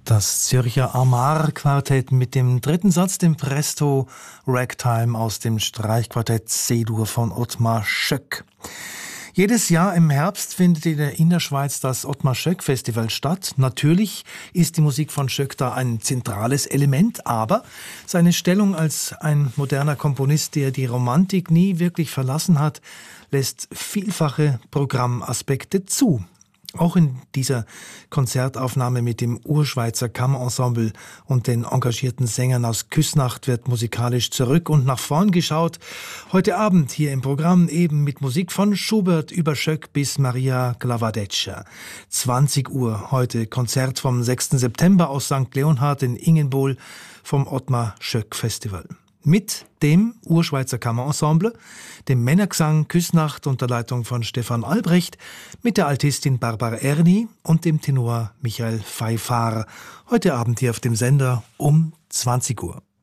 Das Zürcher Amar-Quartett mit dem dritten Satz, dem Presto Ragtime aus dem Streichquartett C-Dur von Ottmar Schöck. Jedes Jahr im Herbst findet in der Innerschweiz das Ottmar Schöck Festival statt. Natürlich ist die Musik von Schöck da ein zentrales Element, aber seine Stellung als ein moderner Komponist, der die Romantik nie wirklich verlassen hat, lässt vielfache Programmaspekte zu. Auch in dieser Konzertaufnahme mit dem Urschweizer Kammerensemble und den engagierten Sängern aus Küsnacht wird musikalisch zurück und nach vorn geschaut. Heute Abend hier im Programm eben mit Musik von Schubert über Schöck bis Maria Glavadeccia. 20 Uhr heute Konzert vom 6. September aus St. Leonhard in Ingenbohl vom Ottmar Schöck Festival. Mit dem Urschweizer Kammerensemble, dem Männergesang Küsnacht unter Leitung von Stefan Albrecht, mit der Altistin Barbara Erni und dem Tenor Michael Fayfar. Heute Abend hier auf dem Sender um 20 Uhr.